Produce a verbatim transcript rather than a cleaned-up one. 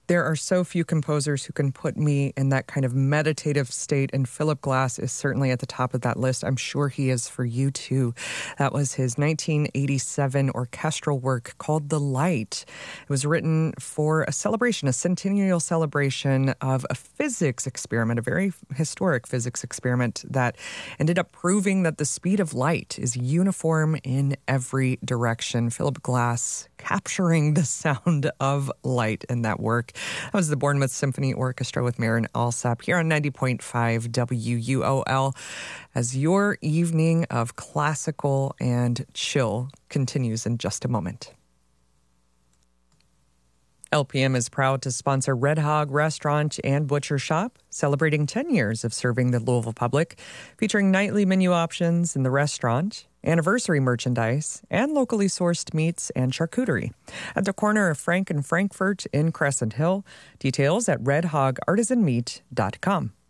There are so few composers who can put me in that kind of meditative state, and Philip Glass is certainly at the top of that list. I'm sure he is for you, too. That was his nineteen eighty-seven orchestral work called The Light. It was written for a celebration, a centennial celebration of a physics experiment, a very historic physics experiment that ended up proving that the speed of light is uniform in every direction. Philip Glass capturing the sound of light in that work. That was the Bournemouth Symphony Orchestra with Marin Alsop here on ninety point five W U O L as your evening of classical and chill continues in just a moment. L P M is proud to sponsor Red Hog Restaurant and Butcher Shop, celebrating ten years of serving the Louisville public, featuring nightly menu options in the restaurant, anniversary merchandise, and locally sourced meats and charcuterie. At the corner of Frank and Frankfurt in Crescent Hill, details at red hog artisan meat dot com.